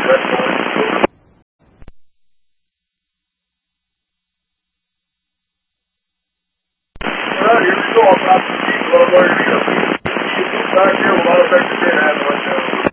Here we go. I'm not the people. I'm going to be back here. A lot of things to get at right now.